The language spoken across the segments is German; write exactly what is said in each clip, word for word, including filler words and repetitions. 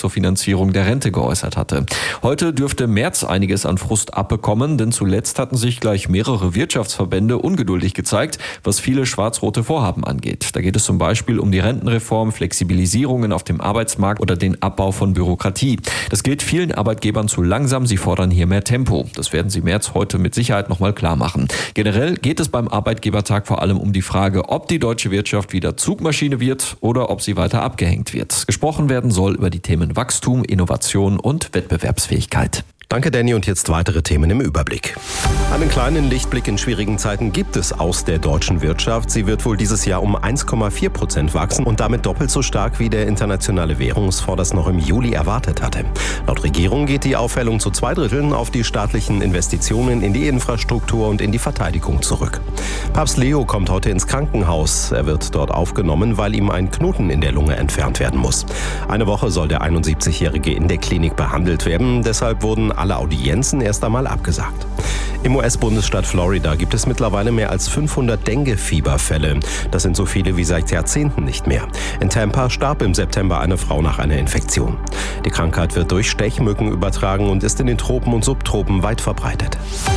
zur Finanzierung der Rente geäußert hatte. Heute dürfte Merz einiges an Frust abbekommen, denn zuletzt hatten sich gleich mehrere Wirtschaftsverbände ungeduldig gezeigt, was viele schwarz-rote Vorhaben angeht. Da geht es zum Beispiel um die Rentenreform, Flexibilisierungen auf dem Arbeitsmarkt oder den Abbau von Bürokratie. Das geht vielen Arbeitgebern zu langsam, sie fordern hier mehr Tempo. Das werden sie Merz heute mit Sicherheit nochmal klar machen. Generell geht es beim Arbeitgebertag vor allem um die Frage, ob die deutsche Wirtschaft wieder Zugmaschine wird oder ob sie weiter abgehängt wird. Gesprochen werden soll über die Themen Wachstum, Innovation und Wettbewerbsfähigkeit. Danke, Danny. Und jetzt weitere Themen im Überblick. Einen kleinen Lichtblick in schwierigen Zeiten gibt es aus der deutschen Wirtschaft. Sie wird wohl dieses Jahr um eins Komma vier Prozent wachsen und damit doppelt so stark, wie der Internationale Währungsfonds das noch im Juli erwartet hatte. Laut Regierung geht die Aufhellung zu zwei Dritteln auf die staatlichen Investitionen in die Infrastruktur und in die Verteidigung zurück. Papst Leo kommt heute ins Krankenhaus. Er wird dort aufgenommen, weil ihm ein Knoten in der Lunge entfernt werden muss. Eine Woche soll der einundsiebzigjährige in der Klinik behandelt werden. Deshalb wurden alle Audienzen erst einmal abgesagt. Im U S-Bundesstaat Florida gibt es mittlerweile mehr als fünfhundert Dengue-Fieberfälle. Das sind so viele wie seit Jahrzehnten nicht mehr. In Tampa starb im September eine Frau nach einer Infektion. Die Krankheit wird durch Stechmücken übertragen und ist in den Tropen und Subtropen weit verbreitet.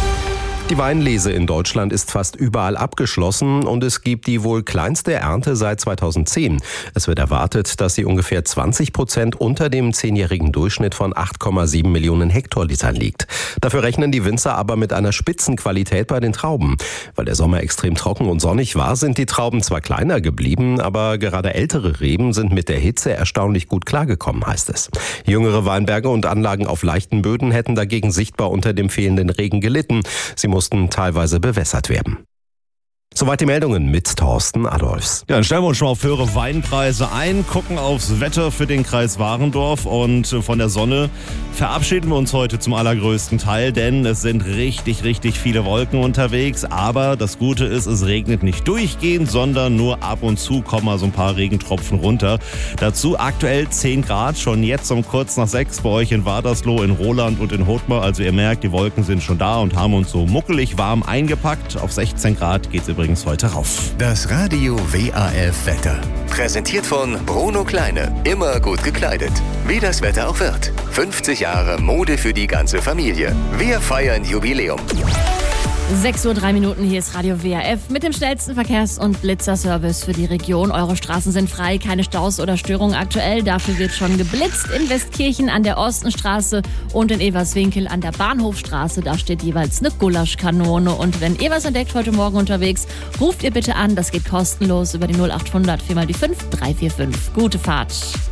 Die Weinlese in Deutschland ist fast überall abgeschlossen und es gibt die wohl kleinste Ernte seit zweitausendzehn. Es wird erwartet, dass sie ungefähr zwanzig Prozent unter dem zehnjährigen Durchschnitt von acht Komma sieben Millionen Hektolitern liegt. Dafür rechnen die Winzer aber mit einer Spitzenqualität bei den Trauben. Weil der Sommer extrem trocken und sonnig war, sind die Trauben zwar kleiner geblieben, aber gerade ältere Reben sind mit der Hitze erstaunlich gut klargekommen, heißt es. Jüngere Weinberge und Anlagen auf leichten Böden hätten dagegen sichtbar unter dem fehlenden Regen gelitten. Sie mussten teilweise bewässert werden. Soweit die Meldungen mit Thorsten Adolfs. Ja, dann stellen wir uns schon mal auf höhere Weinpreise ein, gucken aufs Wetter für den Kreis Warendorf und von der Sonne verabschieden wir uns heute zum allergrößten Teil, denn es sind richtig, richtig viele Wolken unterwegs. Aber das Gute ist, es regnet nicht durchgehend, sondern nur ab und zu kommen mal so ein paar Regentropfen runter. Dazu aktuell zehn Grad, schon jetzt um kurz nach sechs bei euch in Wadersloh, in Roland und in Hothmar. Also ihr merkt, die Wolken sind schon da und haben uns so muckelig warm eingepackt. Auf sechzehn Grad geht es übrigens heute rauf. Das Radio W A F Wetter. Präsentiert von Bruno Kleine. Immer gut gekleidet. Wie das Wetter auch wird. fünfzig Jahre Mode für die ganze Familie. Wir feiern Jubiläum. sechs Uhr drei Minuten, hier ist Radio W A F mit dem schnellsten Verkehrs- und Blitzerservice für die Region. Eure Straßen sind frei, keine Staus oder Störungen aktuell. Dafür wird schon geblitzt in Westkirchen an der Ostenstraße und in Everswinkel an der Bahnhofstraße. Da steht jeweils eine Gulaschkanone. Und wenn ihr was entdeckt heute Morgen unterwegs, ruft ihr bitte an. Das geht kostenlos über die null acht hundert vier mal die fünf drei vier fünf. Gute Fahrt.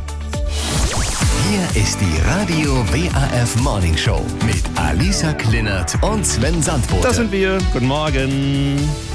Hier ist die Radio W A F Morning Show mit Alisa Klinnert und Sven Sandbote. Das sind wir. Guten Morgen.